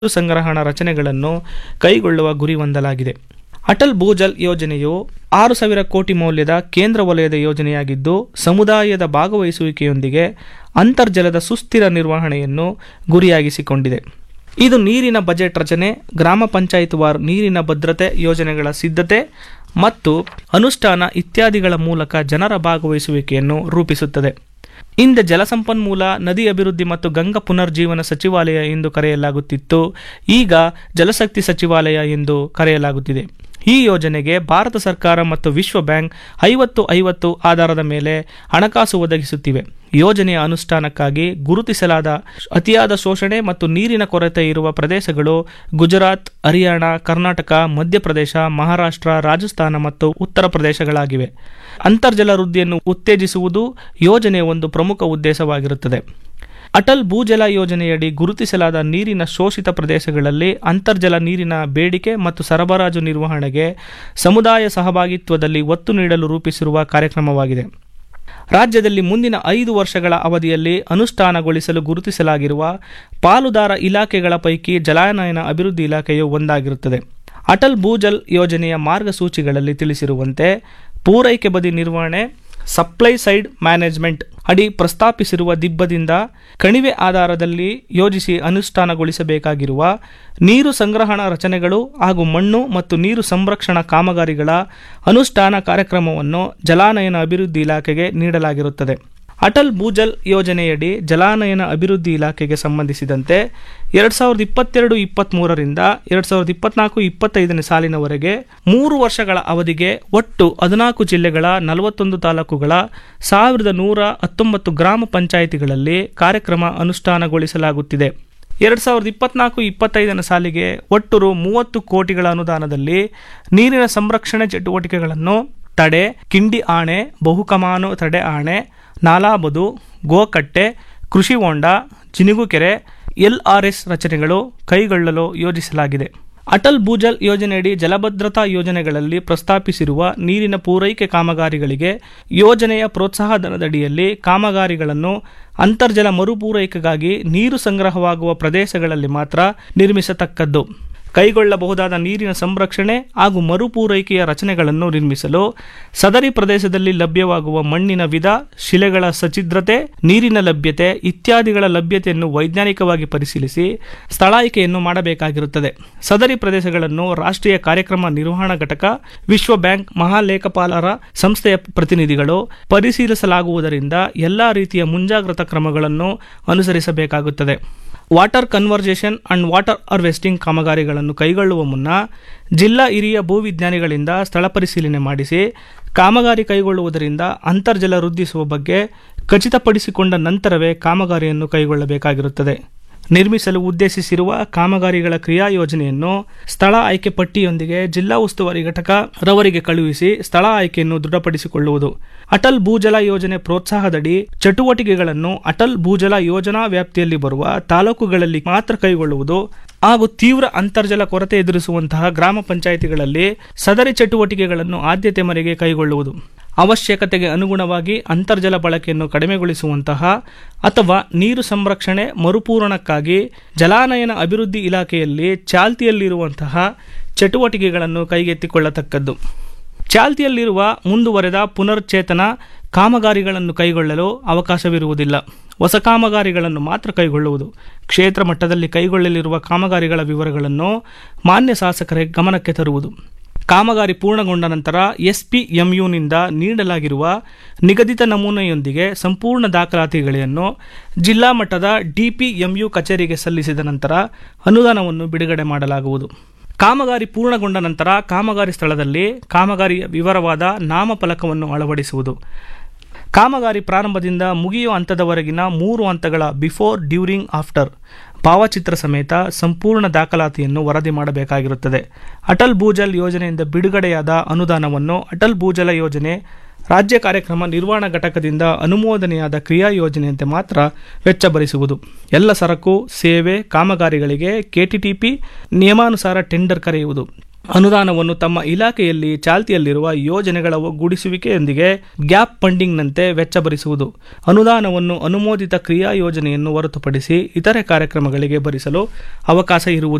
ಸಂಗ್ರಹಣಾ ರಚನೆಗಳನ್ನು ಕೈಗೊಳ್ಳುವ ಗುರಿ ಹೊಂದಲಾಗಿದೆ. ಅಟಲ್ ಭೂಜಲ್ ಯೋಜನೆಯು 6,000 ಕೋಟಿ ಮೌಲ್ಯದ ಕೇಂದ್ರ ವಲಯದ ಯೋಜನೆಯಾಗಿದ್ದು, ಸಮುದಾಯದ ಭಾಗವಹಿಸುವಿಕೆಯೊಂದಿಗೆ ಅಂತರ್ಜಲದ ಸುಸ್ಥಿರ ನಿರ್ವಹಣೆಯನ್ನು ಗುರಿಯಾಗಿಸಿಕೊಂಡಿದೆ. ಇದು ನೀರಿನ ಬಜೆಟ್ ರಚನೆ, ಗ್ರಾಮ ಪಂಚಾಯತ್ ವಾರ್ ನೀರಿನ ಭದ್ರತೆ ಯೋಜನೆಗಳ ಸಿದ್ಧತೆ ಮತ್ತು ಅನುಷ್ಠಾನ ಇತ್ಯಾದಿಗಳ ಮೂಲಕ ಜನರ ಭಾಗವಹಿಸುವಿಕೆಯನ್ನು ರೂಪಿಸುತ್ತದೆ. ಹಿಂದೆ ಜಲಸಂಪನ್ಮೂಲ, ನದಿ ಅಭಿವೃದ್ಧಿ ಮತ್ತು ಗಂಗಾ ಪುನರ್ಜೀವನ ಸಚಿವಾಲಯ ಎಂದು ಕರೆಯಲಾಗುತ್ತಿತ್ತು. ಈಗ ಜಲಶಕ್ತಿ ಸಚಿವಾಲಯ ಎಂದು ಕರೆಯಲಾಗುತ್ತಿದೆ. ಈ ಯೋಜನೆಗೆ ಭಾರತ ಸರ್ಕಾರ ಮತ್ತು ವಿಶ್ವ ಬ್ಯಾಂಕ್ 50-50 ಆಧಾರದ ಮೇಲೆ ಹಣಕಾಸು ಒದಗಿಸುತ್ತಿವೆ. ಯೋಜನೆಯ ಅನುಷ್ಠಾನಕ್ಕಾಗಿ ಗುರುತಿಸಲಾದ ಅತಿಯಾದ ಶೋಷಣೆ ಮತ್ತು ನೀರಿನ ಕೊರತೆ ಇರುವ ಪ್ರದೇಶಗಳು ಗುಜರಾತ್, ಹರಿಯಾಣ, ಕರ್ನಾಟಕ, ಮಧ್ಯಪ್ರದೇಶ, ಮಹಾರಾಷ್ಟ್ರ, ರಾಜಸ್ಥಾನ ಮತ್ತು ಉತ್ತರ ಪ್ರದೇಶಗಳಾಗಿವೆ. ಅಂತರ್ಜಲ ವೃದ್ಧಿಯನ್ನು ಉತ್ತೇಜಿಸುವುದು ಯೋಜನೆಯ ಒಂದು ಪ್ರಮುಖ ಉದ್ದೇಶವಾಗಿರುತ್ತದೆ. ಅಟಲ್ ಭೂಜಲ ಯೋಜನೆಯಡಿ ಗುರುತಿಸಲಾದ ನೀರಿನ ಶೋಷಿತ ಪ್ರದೇಶಗಳಲ್ಲಿ ಅಂತರ್ಜಲ ನೀರಿನ ಬೇಡಿಕೆ ಮತ್ತು ಸರಬರಾಜು ನಿರ್ವಹಣೆಗೆ ಸಮುದಾಯ ಸಹಭಾಗಿತ್ವದಲ್ಲಿ ಒತ್ತು ನೀಡಲು ರೂಪಿಸಿರುವ ಕಾರ್ಯಕ್ರಮವಾಗಿದೆ. ರಾಜ್ಯದಲ್ಲಿ ಮುಂದಿನ 5 ವರ್ಷಗಳ ಅವಧಿಯಲ್ಲಿ ಅನುಷ್ಠಾನಗೊಳಿಸಲು ಗುರುತಿಸಲಾಗಿರುವ ಪಾಲುದಾರ ಇಲಾಖೆಗಳ ಪೈಕಿ ಜಲಾನಯನ ಅಭಿವೃದ್ಧಿ ಇಲಾಖೆಯು ಒಂದಾಗಿರುತ್ತದೆ. ಅಟಲ್ ಭೂಜಲ್ ಯೋಜನೆಯ ಮಾರ್ಗಸೂಚಿಗಳಲ್ಲಿ ತಿಳಿಸಿರುವಂತೆ ಪೂರೈಕೆ ಬದಿ ನಿರ್ವಹಣೆ, ಸಪ್ಲೈ ಸೈಡ್ ಮ್ಯಾನೇಜ್ಮೆಂಟ್ ಅಡಿ ಪ್ರಸ್ತಾಪಿಸಿರುವ ದಿಬ್ಬದಿಂದ ಕಣಿವೆ ಆಧಾರದಲ್ಲಿ ಯೋಜಿಸಿ ಅನುಷ್ಠಾನಗೊಳಿಸಬೇಕಾಗಿರುವ ನೀರು ಸಂಗ್ರಹಣಾ ರಚನೆಗಳು ಹಾಗೂ ಮಣ್ಣು ಮತ್ತು ನೀರು ಸಂರಕ್ಷಣಾ ಕಾಮಗಾರಿಗಳ ಅನುಷ್ಠಾನ ಕಾರ್ಯಕ್ರಮವನ್ನು ಜಲಾನಯನ ಅಭಿವೃದ್ಧಿ ಇಲಾಖೆಗೆ ನೀಡಲಾಗಿರುತ್ತದೆ. ಅಟಲ್ ಭೂಜಲ್ ಯೋಜನೆಯಡಿ ಜಲಾನಯನ ಅಭಿವೃದ್ಧಿ ಇಲಾಖೆಗೆ ಸಂಬಂಧಿಸಿದಂತೆ 2022-23ರಿಂದ 2024-25ನೇ ಸಾಲಿನವರೆಗೆ 3 ವರ್ಷಗಳ ಅವಧಿಗೆ ಒಟ್ಟು 14 ಜಿಲ್ಲೆಗಳ 41 ತಾಲೂಕುಗಳ 1,119 ಗ್ರಾಮ ಪಂಚಾಯಿತಿಗಳಲ್ಲಿ ಕಾರ್ಯಕ್ರಮ ಅನುಷ್ಠಾನಗೊಳಿಸಲಾಗುತ್ತಿದೆ. 2024-25ನೇ ಸಾಲಿಗೆ ಒಟ್ಟು ರು 30 ಕೋಟಿಗಳ ಅನುದಾನದಲ್ಲಿ ನೀರಿನ ಸಂರಕ್ಷಣೆ ಚಟುವಟಿಕೆಗಳನ್ನು ತಡೆ, ಕಿಂಡಿ ಆಣೆ, ಬಹುಕಮಾನು ತಡೆ ಆಣೆ, ನಾಲಾಬದು, ಗೋಕಟ್ಟೆ, ಕೃಷಿ ಹೊಂಡ, ಜಿನುಗುಕೆರೆ, LRS ರಚನೆಗಳು ಕೈಗೊಳ್ಳಲು ಯೋಜಿಸಲಾಗಿದೆ. ಅಟಲ್ ಭೂಜಲ್ ಯೋಜನೆಯಡಿ ಜಲಭದ್ರತಾ ಯೋಜನೆಗಳಲ್ಲಿ ಪ್ರಸ್ತಾಪಿಸಿರುವ ನೀರಿನ ಪೂರೈಕೆ ಕಾಮಗಾರಿಗಳಿಗೆ ಯೋಜನೆಯ ಪ್ರೋತ್ಸಾಹಧನದಡಿಯಲ್ಲಿ ಕಾಮಗಾರಿಗಳನ್ನು ಅಂತರ್ಜಲ ಮರುಪೂರೈಕೆಗಾಗಿ ನೀರು ಸಂಗ್ರಹವಾಗುವ ಪ್ರದೇಶಗಳಲ್ಲಿ ಮಾತ್ರ ನಿರ್ಮಿಸತಕ್ಕದ್ದು. ಕೈಗೊಳ್ಳಬಹುದಾದ ನೀರಿನ ಸಂರಕ್ಷಣೆ ಹಾಗೂ ಮರುಪೂರೈಕೆಯ ರಚನೆಗಳನ್ನು ನಿರ್ಮಿಸಲು ಸದರಿ ಪ್ರದೇಶದಲ್ಲಿ ಲಭ್ಯವಾಗುವ ಮಣ್ಣಿನ ವಿಧ, ಶಿಲೆಗಳ ಸಚ್ಛಿದ್ರತೆ, ನೀರಿನ ಲಭ್ಯತೆ ಇತ್ಯಾದಿಗಳ ಲಭ್ಯತೆಯನ್ನು ವೈಜ್ಞಾನಿಕವಾಗಿ ಪರಿಶೀಲಿಸಿ ಸ್ಥಳ ಆಯ್ಕೆಯನ್ನು ಮಾಡಬೇಕಾಗಿರುತ್ತದೆ. ಸದರಿ ಪ್ರದೇಶಗಳನ್ನು ರಾಷ್ಟ್ರೀಯ ಕಾರ್ಯಕ್ರಮ ನಿರ್ವಹಣಾ ಘಟಕ, ವಿಶ್ವ ಬ್ಯಾಂಕ್, ಮಹಾಲೇಖಪಾಲರ ಸಂಸ್ಥೆಯ ಪ್ರತಿನಿಧಿಗಳು ಪರಿಶೀಲಿಸಲಾಗುವುದರಿಂದ ಎಲ್ಲಾ ರೀತಿಯ ಮುಂಜಾಗ್ರತಾ ಕ್ರಮಗಳನ್ನು ಅನುಸರಿಸಬೇಕಾಗುತ್ತದೆ. Water conversation and water harvesting ಕಾಮಗಾರಿಗಳನ್ನು ಕೈಗೊಳ್ಳುವ ಮುನ್ನ ಜಿಲ್ಲಾ ಹಿರಿಯ ಭೂವಿಜ್ಞಾನಿಗಳಿಂದ ಸ್ಥಳ ಪರಿಶೀಲನೆ ಮಾಡಿಸಿ ಕಾಮಗಾರಿ ಕೈಗೊಳ್ಳುವುದರಿಂದ ಅಂತರ್ಜಲ ವೃದ್ಧಿಸುವ ಬಗ್ಗೆ ಖಚಿತಪಡಿಸಿಕೊಂಡ ನಂತರವೇ ಕಾಮಗಾರಿಯನ್ನು ಕೈಗೊಳ್ಳಬೇಕಾಗಿರುತ್ತದೆ. ನಿರ್ಮಿಸಲು ಉದ್ದೇಶಿಸಿರುವ ಕಾಮಗಾರಿಗಳ ಕ್ರಿಯಾ ಯೋಜನೆಯನ್ನು ಸ್ಥಳ ಆಯ್ಕೆ ಪಟ್ಟಿಯೊಂದಿಗೆ ಜಿಲ್ಲಾ ಉಸ್ತುವಾರಿ ಘಟಕ ರವರಿಗೆ ಕಳುಹಿಸಿ ಸ್ಥಳ ಆಯ್ಕೆಯನ್ನು ದೃಢಪಡಿಸಿಕೊಳ್ಳುವುದು. ಅಟಲ್ ಭೂಜಲ ಯೋಜನೆ ಪ್ರೋತ್ಸಾಹದಡಿ ಚಟುವಟಿಕೆಗಳನ್ನು ಅಟಲ್ ಭೂಜಲ ಯೋಜನಾ ವ್ಯಾಪ್ತಿಯಲ್ಲಿ ಬರುವ ತಾಲೂಕುಗಳಲ್ಲಿ ಮಾತ್ರ ಕೈಗೊಳ್ಳುವುದು ಹಾಗೂ ತೀವ್ರ ಅಂತರ್ಜಲ ಕೊರತೆ ಎದುರಿಸುವಂತಹ ಗ್ರಾಮ ಪಂಚಾಯಿತಿಗಳಲ್ಲಿ ಸದರಿ ಚಟುವಟಿಕೆಗಳನ್ನು ಆದ್ಯತೆ ಮೇರೆಗೆ ಕೈಗೊಳ್ಳುವುದು. ಅವಶ್ಯಕತೆಗೆ ಅನುಗುಣವಾಗಿ ಅಂತರ್ಜಲ ಬಳಕೆಯನ್ನು ಕಡಿಮೆಗೊಳಿಸುವಂತಹ ಅಥವಾ ನೀರು ಸಂರಕ್ಷಣೆ ಮರುಪೂರಣಕ್ಕಾಗಿ ಜಲಾನಯನ ಅಭಿವೃದ್ಧಿ ಇಲಾಖೆಯಲ್ಲಿ ಚಾಲ್ತಿಯಲ್ಲಿರುವಂತಹ ಚಟುವಟಿಕೆಗಳನ್ನು ಕೈಗೆತ್ತಿಕೊಳ್ಳತಕ್ಕದ್ದು. ಚಾಲ್ತಿಯಲ್ಲಿರುವ ಮುಂದುವರೆದ ಪುನರ್ಚೇತನ ಕಾಮಗಾರಿಗಳನ್ನು ಕೈಗೊಳ್ಳಲು ಅವಕಾಶವಿರುವುದಿಲ್ಲ. ಹೊಸ ಕಾಮಗಾರಿಗಳನ್ನು ಮಾತ್ರ ಕೈಗೊಳ್ಳುವುದು. ಕ್ಷೇತ್ರ ಮಟ್ಟದಲ್ಲಿ ಕೈಗೊಳ್ಳಲಿರುವ ಕಾಮಗಾರಿಗಳ ವಿವರಗಳನ್ನು ಮಾನ್ಯ ಶಾಸಕರ ಗಮನಕ್ಕೆ ತರುವುದು. ಕಾಮಗಾರಿ ಪೂರ್ಣಗೊಂಡ ನಂತರ SPMUನಿಂದ ನೀಡಲಾಗಿರುವ ನಿಗದಿತ ನಮೂನೆಯೊಂದಿಗೆ ಸಂಪೂರ್ಣ ದಾಖಲಾತಿಗಳನ್ನು ಜಿಲ್ಲಾ ಮಟ್ಟದ DPMU ಕಚೇರಿಗೆ ಸಲ್ಲಿಸಿದ ನಂತರ ಅನುದಾನವನ್ನು ಬಿಡುಗಡೆ ಮಾಡಲಾಗುವುದು. ಕಾಮಗಾರಿ ಪೂರ್ಣಗೊಂಡ ನಂತರ ಕಾಮಗಾರಿ ಸ್ಥಳದಲ್ಲಿ ಕಾಮಗಾರಿಯ ವಿವರವಾದ ನಾಮಫಲಕವನ್ನು ಅಳವಡಿಸುವುದು. ಕಾಮಗಾರಿ ಪ್ರಾರಂಭದಿಂದ ಮುಗಿಯುವ ಹಂತದವರೆಗಿನ 3 ಹಂತಗಳ ಬಿಫೋರ್, ಡ್ಯೂರಿಂಗ್, ಆಫ್ಟರ್ ಭಾವಚಿತ್ರ ಸಮೇತ ಸಂಪೂರ್ಣ ದಾಖಲಾತಿಯನ್ನು ವರದಿ ಮಾಡಬೇಕಾಗಿರುತ್ತದೆ. ಅಟಲ್ ಭೂಜಲ್ ಯೋಜನೆಯಿಂದ ಬಿಡುಗಡೆಯಾದ ಅನುದಾನವನ್ನು ಅಟಲ್ ಭೂಜಲ ಯೋಜನೆ ರಾಜ್ಯ ಕಾರ್ಯಕ್ರಮ ನಿರ್ವಹಣಾ ಘಟಕದಿಂದ ಅನುಮೋದನೆಯಾದ ಕ್ರಿಯಾ ಯೋಜನೆಯಂತೆ ಮಾತ್ರ ವೆಚ್ಚ ಭರಿಸುವುದು. ಎಲ್ಲ ಸರಕು, ಸೇವೆ, ಕಾಮಗಾರಿಗಳಿಗೆ KTTP ನಿಯಮಾನುಸಾರ ಟೆಂಡರ್ ಕರೆಯುವುದು. ಅನುದಾನವನ್ನು ತಮ್ಮ ಇಲಾಖೆಯಲ್ಲಿ ಚಾಲ್ತಿಯಲ್ಲಿರುವ ಯೋಜನೆಗಳ ಒಗ್ಗೂಡಿಸುವಿಕೆಯೊಂದಿಗೆ ಗ್ಯಾಪ್ ಫಂಡಿಂಗ್ನಂತೆ ವೆಚ್ಚ ಭರಿಸುವುದು. ಅನುದಾನವನ್ನು ಅನುಮೋದಿತ ಕ್ರಿಯಾ ಯೋಜನೆಯನ್ನು ಹೊರತುಪಡಿಸಿ ಇತರೆ ಕಾರ್ಯಕ್ರಮಗಳಿಗೆ ಭರಿಸಲು ಅವಕಾಶ ಇರುವುದಿಲ್ಲ.